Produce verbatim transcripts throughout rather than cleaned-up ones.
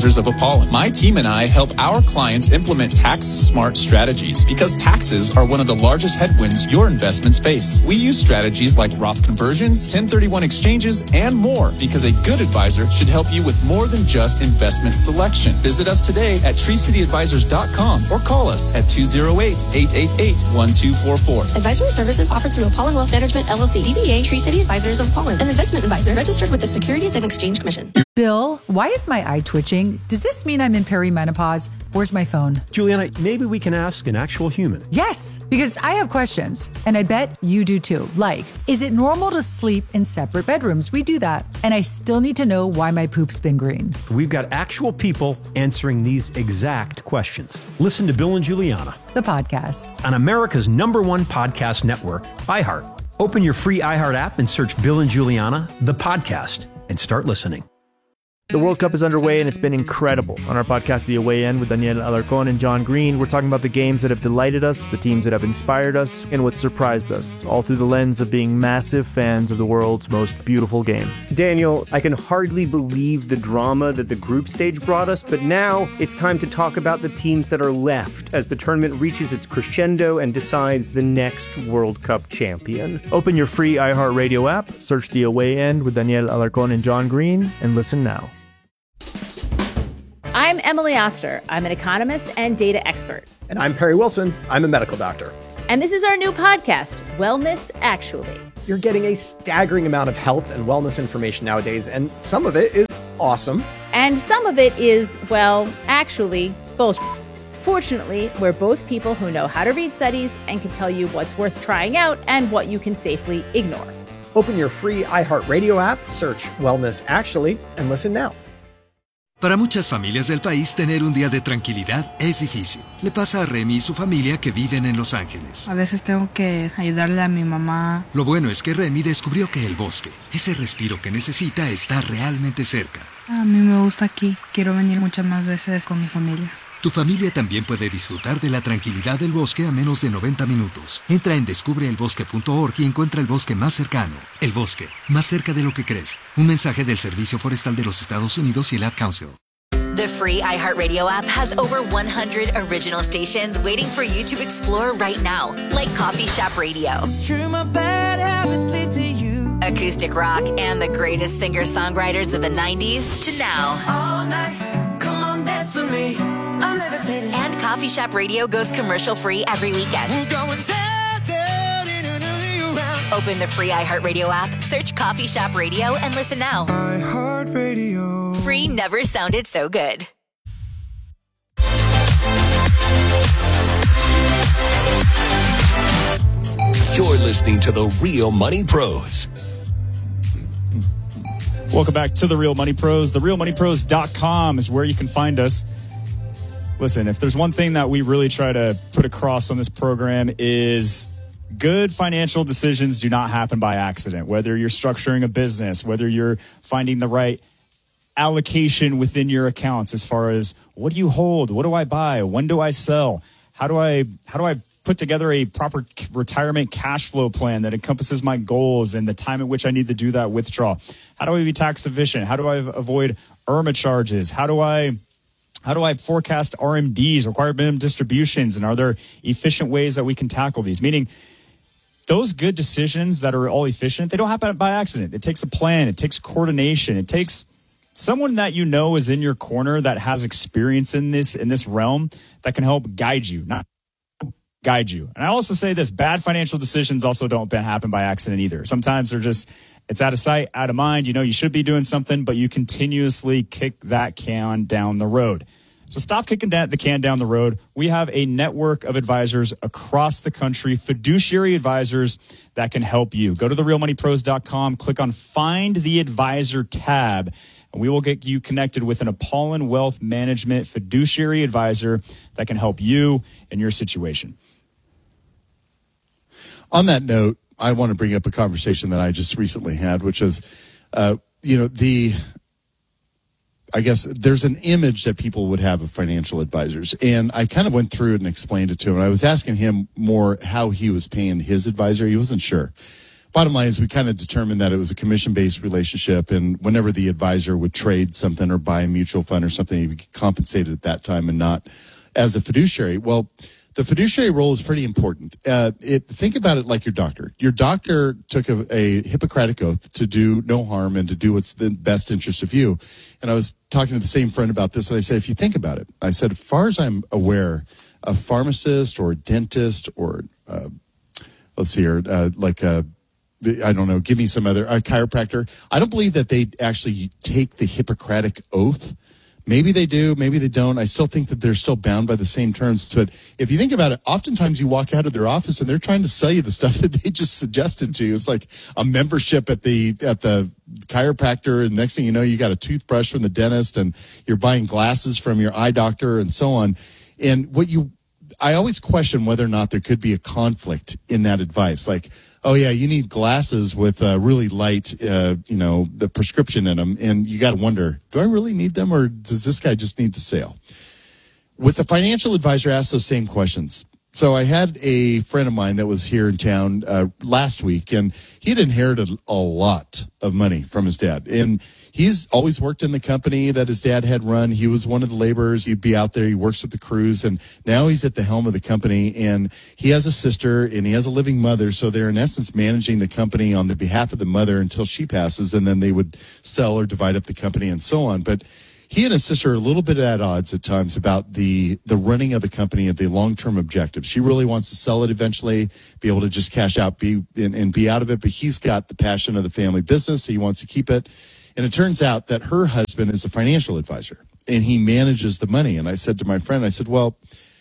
Advisors of Apollon. My team and I help our clients implement tax-smart strategies because taxes are one of the largest headwinds your investments face. We use strategies like Roth conversions, ten thirty-one exchanges, and more because a good advisor should help you with more than just investment selection. Visit us today at tree city advisors dot com or call us at two oh eight, eight eight eight, one two four four. Advisory services offered through Apollon Wealth Management, L L C, D B A, Tree City Advisors of Apollon, an investment advisor registered with the Securities and Exchange Commission. Bill, why is my eye twitching? Does this mean I'm in perimenopause? Where's my phone? Juliana, maybe we can ask an actual human. Yes, because I have questions, and I bet you do too. Like, is it normal to sleep in separate bedrooms? We do that. And I still need to know why my poop's been green. We've got actual people answering these exact questions. Listen to Bill and Juliana, The podcast. on America's number one podcast network, iHeart. Open your free iHeart app and search Bill and Juliana, the podcast, and start listening. The World Cup is underway and it's been incredible. On our podcast, The Away End, with Daniel Alarcón and John Green, we're talking about the games that have delighted us, the teams that have inspired us, and what surprised us, all through the lens of being massive fans of the world's most beautiful game. Daniel, I can hardly believe the drama that the group stage brought us, but now it's time to talk about the teams that are left as the tournament reaches its crescendo and decides the next World Cup champion. Open your free iHeartRadio app, search The Away End with Daniel Alarcón and John Green, and listen now. I'm Emily Oster. I'm an economist and data expert. And I'm Perry Wilson. I'm a medical doctor. And this is our new podcast, Wellness Actually. You're getting a staggering amount of health and wellness information nowadays, and some of it is awesome. And some of it is, well, actually, bullshit. Fortunately, we're both people who know how to read studies and can tell you what's worth trying out and what you can safely ignore. Open your free iHeartRadio app, search Wellness Actually, and listen now. Para muchas familias del país, tener un día de tranquilidad es difícil. Le pasa a Remy y su familia que viven en Los Ángeles. A veces tengo que ayudarle a mi mamá. Lo bueno es que Remy descubrió que el bosque, ese respiro que necesita, está realmente cerca. A mí me gusta aquí. Quiero venir muchas más veces con mi familia. Tu familia también puede disfrutar de la tranquilidad del bosque a menos de noventa minutos. Entra en descubre el bosque punto org y encuentra el bosque más cercano. El bosque, más cerca de lo que crees. Un mensaje del Servicio Forestal de los Estados Unidos y el Ad Council. The free iHeartRadio app has over one hundred original stations waiting for you to explore right now, like Coffee Shop Radio, It's true, my bad habits lead to you. Acoustic Rock, and the greatest singer-songwriters of the nineties to now. All night, come on, dance with me. I'm levitating. And Coffee Shop Radio goes commercial-free every weekend. We're going down, down, in another round. Open the free iHeartRadio app, search Coffee Shop Radio, and listen now. iHeartRadio. Free never sounded so good. You're listening to The Real Money Pros. Welcome back to The Real Money Pros. the real money pros dot com is where you can find us. Listen, if there's one thing that we really try to put across on this program is good financial decisions do not happen by accident. Whether you're structuring a business, whether you're finding the right allocation within your accounts as far as what do you hold, what do I buy, when do I sell, how do I how do I put together a proper retirement cash flow plan that encompasses my goals and the time at which I need to do that withdrawal. How do I be tax efficient? How do I avoid I R M A charges? How do I How do I forecast R M Ds, required minimum distributions, and are there efficient ways that we can tackle these? Meaning, those good decisions that are all efficient, they don't happen by accident. It takes a plan. It takes coordination. It takes someone that you know is in your corner that has experience in this in this realm that can help guide you, not guide you. And I also say this, bad financial decisions also don't happen by accident either. Sometimes they're just, it's out of sight, out of mind. You know, you should be doing something, but you continuously kick that can down the road. So stop kicking that, the can down the road. We have a network of advisors across the country, fiduciary advisors that can help you. Go to the real money pros dot com, click on Find the Advisor tab, and we will get you connected with an Apollon Wealth Management fiduciary advisor that can help you in your situation. On that note, I want to bring up a conversation that I just recently had, which is, uh, you know, the, I guess there's an image that people would have of financial advisors. And I kind of went through it and explained it to him. I was asking him more how he was paying his advisor. He wasn't sure. bottom line is we kind of determined that it was a commission-based relationship, and whenever the advisor would trade something or buy a mutual fund or something, he'd be compensated at that time and not as a fiduciary. Well, the fiduciary role is pretty important. Uh, it, think about it like your doctor. Your doctor took a, a Hippocratic oath to do no harm and to do what's the best interest of you. And I was talking to the same friend about this, and I said, if you think about it, I said, as far as I'm aware, a pharmacist or a dentist or, uh, let's see here, uh, like a, I don't know, give me some other, a chiropractor, I don't believe that they actually take the Hippocratic oath. Maybe they do, maybe they don't. I still think that they're still bound by the same terms. But if you think about it, oftentimes you walk out of their office and they're trying to sell you the stuff that they just suggested to you. It's like a membership at the at the chiropractor, and next thing you know, you got a toothbrush from the dentist, and you're buying glasses from your eye doctor, and so on. And what you, I always question whether or not there could be a conflict in that advice. Like, oh yeah, you need glasses with uh, really light, uh, you know, the prescription in them, and you got to wonder, do I really need them, or does this guy just need the sale? With the financial advisor, ask those same questions. So I had a friend of mine that was here in town uh, last week, and he had inherited a lot of money from his dad, and he's always worked in the company that his dad had run. He was one of the laborers. He'd be out there. He works with the crews, and now he's at the helm of the company, and he has a sister, and he has a living mother, so they're in essence managing the company on the behalf of the mother until she passes, and then they would sell or divide up the company and so on. But he and his sister are a little bit at odds at times about the the running of the company and the long-term objective. She really wants to sell it eventually, be able to just cash out be and, and be out of it, but he's got the passion of the family business, so he wants to keep it. And it turns out that her husband is a financial advisor, and he manages the money. And I said to my friend, I said, well,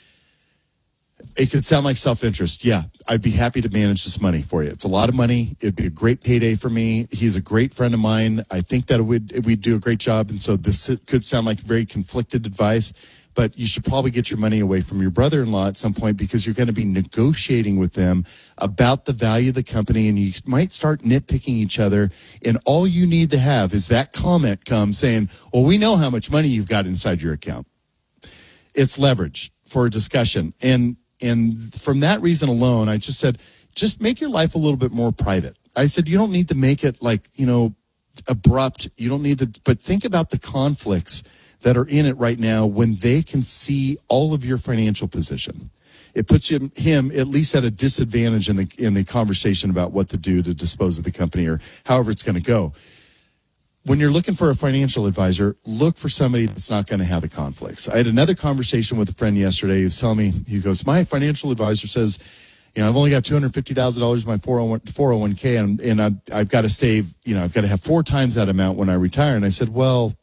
it could sound like self-interest. Yeah, I'd be happy to manage this money for you. It's a lot of money. It'd be a great payday for me. He's a great friend of mine. I think that it would, we'd do a great job. And so this could sound like very conflicted advice, but you should probably get your money away from your brother-in-law at some point, because you're going to be negotiating with them about the value of the company, and you might start nitpicking each other. And all you need to have is that comment come saying, well, we know how much money you've got inside your account. It's leverage for a discussion. And, and from that reason alone, I just said, just make your life a little bit more private. I said, you don't need to make it like, you know, abrupt. You don't need to, but think about the conflicts that are in it right now when they can see all of your financial position. It puts him, him at least at a disadvantage in the in the conversation about what to do to dispose of the company or however it's going to go. When you're looking for a financial advisor, look for somebody that's not going to have the conflicts. I had another conversation with a friend yesterday. He was telling me, he goes, my financial advisor says, you know, I've only got two hundred fifty thousand dollars in my four oh one k, and, and I've, I've got to save, you know, I've got to have four times that amount when I retire. And I said, well,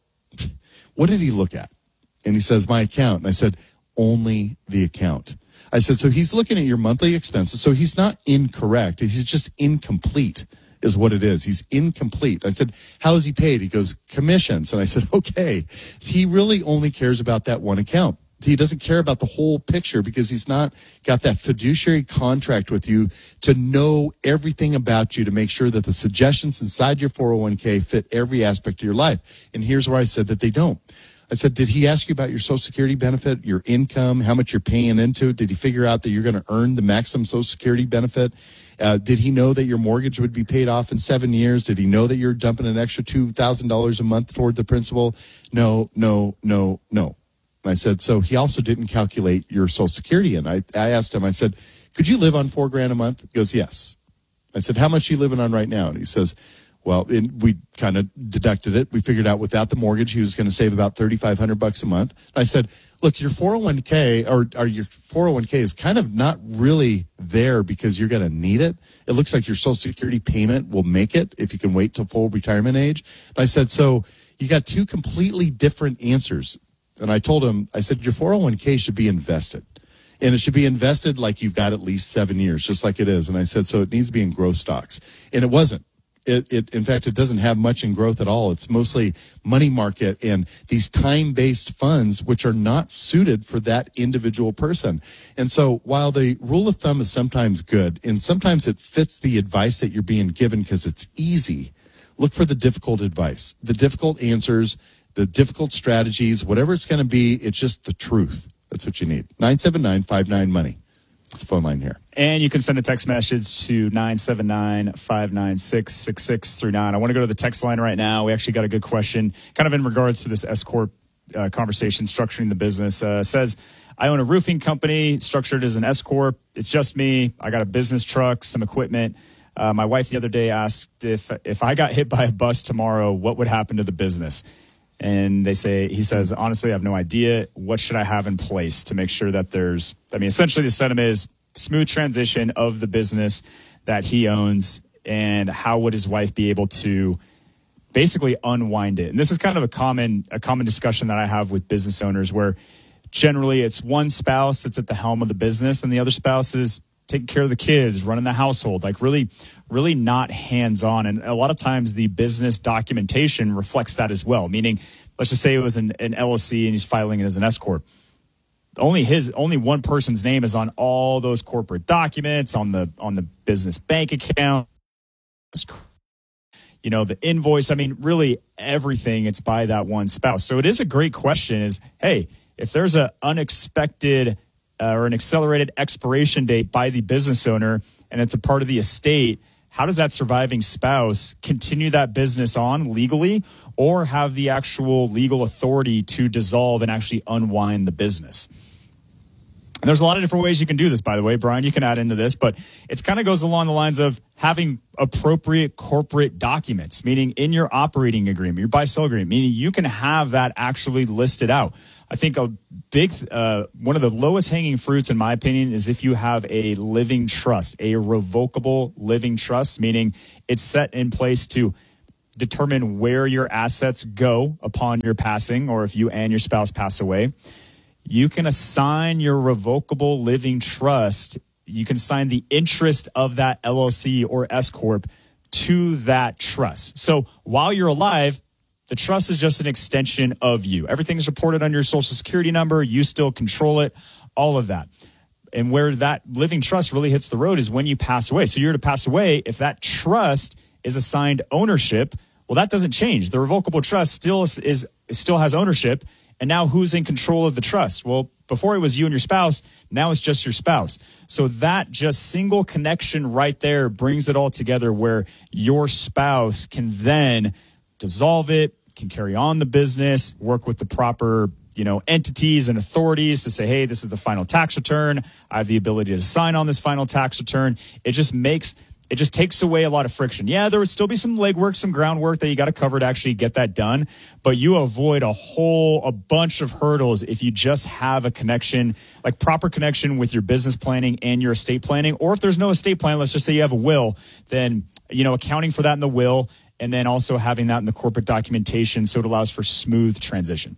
what did he look at? And he says, my account. And I said, only the account. I said, so he's looking at your monthly expenses. So he's not incorrect. He's just incomplete is what it is. He's incomplete. I said, how is he paid? He goes, commissions. And I said, okay. He really only cares about that one account. He doesn't care about the whole picture because he's not got that fiduciary contract with you to know everything about you, to make sure that the suggestions inside your four oh one k fit every aspect of your life. And here's where I said that they don't. I said, did he ask you about your Social Security benefit, your income, how much you're paying into it? Did he figure out that you're going to earn the maximum Social Security benefit? Uh, did he know that your mortgage would be paid off in seven years? Did he know that you're dumping an extra two thousand dollars a month toward the principal? No, no, no, no. And I said, so he also didn't calculate your Social Security. And I, I asked him, I said, could you live on four grand a month? He goes, yes. I said, how much are you living on right now? And he says, well, it, we kind of deducted it. We figured out without the mortgage, he was going to save about thirty-five hundred bucks a month. And I said, look, your four oh one k or, or your four oh one k is kind of not really there because you're going to need it. It looks like your Social Security payment will make it if you can wait till full retirement age. And I said, so you got two completely different answers. And I told him, I said, your four oh one k should be invested. And it should be invested like you've got at least seven years, just like it is. And I said, so it needs to be in growth stocks. And it wasn't. It, it, in fact, it doesn't have much in growth at all. It's mostly money market and these time-based funds, which are not suited for that individual person. And so while the rule of thumb is sometimes good, and sometimes it fits the advice that you're being given because it's easy, look for the difficult advice, the difficult answers, the difficult strategies, whatever it's going to be. It's just the truth. That's what you need. nine seven nine, five nine, money. It's the phone line here. And you can send a text message to nine seven nine, five nine six, six six three nine. I want to go to the text line right now. We actually got a good question kind of in regards to this S-Corp uh, conversation, structuring the business. Uh, says, I own a roofing company structured as an S-Corp. It's just me. I got a business truck, some equipment. Uh, my wife the other day asked if if I got hit by a bus tomorrow, what would happen to the business? And they say, he says, honestly, I have no idea. What should I have in place to make sure that there's, I mean, essentially the sentiment is smooth transition of the business that he owns, and how would his wife be able to basically unwind it? And this is kind of a common, a common discussion that I have with business owners, where generally it's one spouse that's at the helm of the business and the other spouse is taking care of the kids, running the household, like really, really not hands-on. And a lot of times the business documentation reflects that as well. Meaning, let's just say it was an, an L L C and he's filing it as an S-Corp. Only his, only one person's name is on all those corporate documents, on the, on the business bank account, you know, the invoice. I mean, really everything, it's by that one spouse. So it is a great question is, hey, if there's an unexpected uh, or an accelerated expiration date by the business owner and it's a part of the estate, how does that surviving spouse continue that business on legally, or have the actual legal authority to dissolve and actually unwind the business? And there's a lot of different ways you can do this, by the way. Brian, you can add into this, but it kind of goes along the lines of having appropriate corporate documents, meaning in your operating agreement, your buy-sell agreement, meaning you can have that actually listed out. I think a big, uh, one of the lowest hanging fruits, in my opinion, is if you have a living trust, a revocable living trust, meaning it's set in place to determine where your assets go upon your passing, or if you and your spouse pass away. You can assign your revocable living trust. You can assign the interest of that L L C or S-Corp to that trust. So while you're alive, the trust is just an extension of you. Everything is reported on your social security number. You still control it, all of that. And where that living trust really hits the road is when you pass away. So you're to pass away. If that trust is assigned ownership, well, that doesn't change. The revocable trust still is, is still has ownership. And now who's in control of the trust? Well, before it was you and your spouse, now it's just your spouse. So that just single connection right there brings it all together, where your spouse can then dissolve it, can carry on the business, work with the proper, you know, entities and authorities to say, hey, this is the final tax return. I have the ability to sign on this final tax return. It just makes It just takes away a lot of friction. Yeah, there would still be some legwork, some groundwork that you got to cover to actually get that done, but you avoid a whole, a bunch of hurdles if you just have a connection, like proper connection with your business planning and your estate planning. Or if there's no estate plan, let's just say you have a will, then, you know, accounting for that in the will, and then also having that in the corporate documentation so it allows for smooth transition.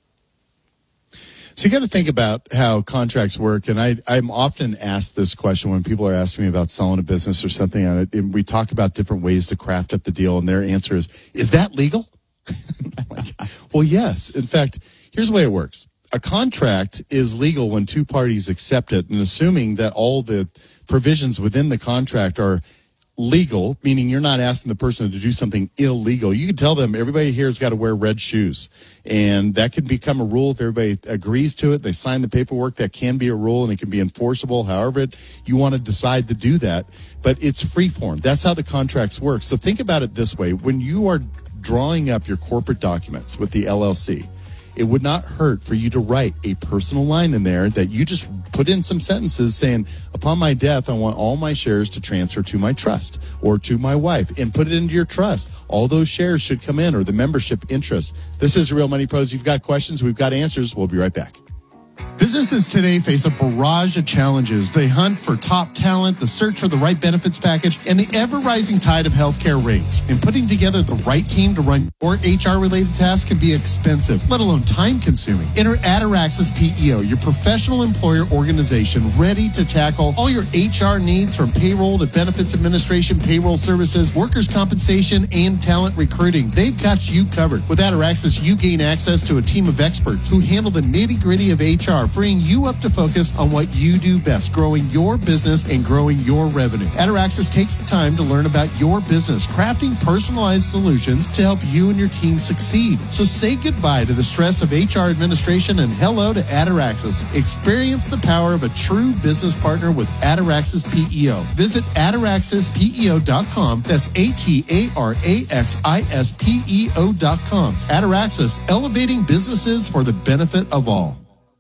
So you got to think about how contracts work, and I, I'm often asked this question when people are asking me about selling a business or something, and we talk about different ways to craft up the deal, and their answer is, is that legal? Like, well, yes. In fact, here's the way it works. A contract is legal when two parties accept it, and assuming that all the provisions within the contract are legal, meaning you're not asking the person to do something illegal. You can tell them everybody here has got to wear red shoes, and that can become a rule if everybody agrees to it. They sign the paperwork. That can be a rule, and it can be enforceable however it, you want to decide to do that, but it's free form. That's how the contracts work. So think about it this way. When you are drawing up your corporate documents with the L L C, it would not hurt for you to write a personal line in there that you just put in some sentences saying, upon my death, I want all my shares to transfer to my trust or to my wife, and put it into your trust. All those shares should come in, or the membership interest. This is Real Money Pros. You've got questions, we've got answers. We'll be right back. Businesses today face a barrage of challenges. They hunt for top talent, the search for the right benefits package, and the ever-rising tide of healthcare rates. And putting together the right team to run your H R-related tasks can be expensive, let alone time-consuming. Enter Ataraxis P E O, your professional employer organization ready to tackle all your H R needs, from payroll to benefits administration, payroll services, workers' compensation, and talent recruiting. They've got you covered. With Ataraxis, you gain access to a team of experts who handle the nitty-gritty of H R more, freeing you up to focus on what you do best, growing your business and growing your revenue. Ataraxis takes the time to learn about your business, crafting personalized solutions to help you and your team succeed. So say goodbye to the stress of H R administration and hello to Ataraxis. Experience the power of a true business partner with Ataraxis P E O. Visit ataraxis P E O dot com. That's A T A R A X I S P E O dot com. Ataraxis, elevating businesses for the benefit of all.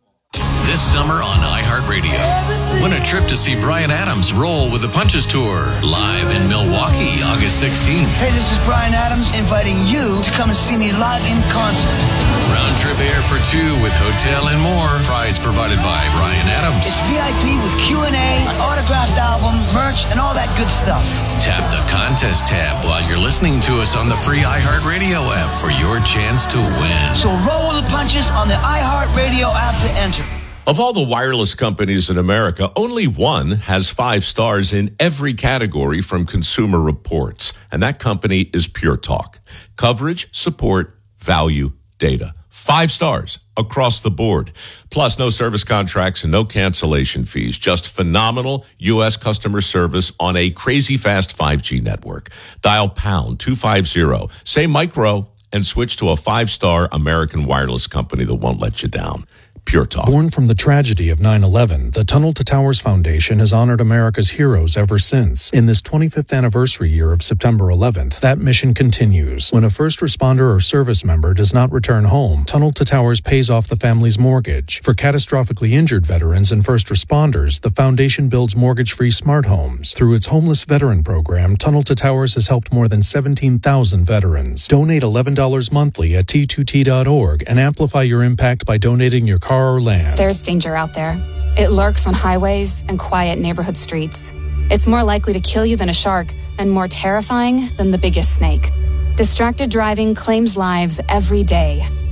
This summer on iHeartRadio, win a trip to see Bryan Adams roll with the Punches Tour live in Milwaukee, August sixteenth. Hey, this is Bryan Adams inviting you to come and see me live in concert. Round trip air for two with hotel and more. Prize provided by Bryan Adams. It's V I P with Q and A, an autographed album, merch, and all that good stuff. Tap the contest tab while you're listening to us on the free iHeartRadio app for your chance to win. So roll with the punches on the iHeartRadio app to enter. Of all the wireless companies in America, only one has five stars in every category from Consumer Reports, and that company is Pure Talk. Coverage, support, value, data. Five stars across the board. Plus, no service contracts and no cancellation fees. Just phenomenal U S customer service on a crazy fast five G network. Dial pound two fifty, say micro, and switch to a five-star American wireless company that won't let you down. Pure Talk. Born from the tragedy of nine eleven, the Tunnel to Towers Foundation has honored America's heroes ever since. In this twenty-fifth anniversary year of September eleventh, that mission continues. When a first responder or service member does not return home, Tunnel to Towers pays off the family's mortgage. For catastrophically injured veterans and first responders, the foundation builds mortgage-free smart homes. Through its homeless veteran program, Tunnel to Towers has helped more than seventeen thousand veterans. Donate eleven dollars monthly at T two T dot org and amplify your impact by donating your car or land. There's danger out there. It lurks on highways and quiet neighborhood streets. It's more likely to kill you than a shark and more terrifying than the biggest snake. Distracted driving claims lives every day.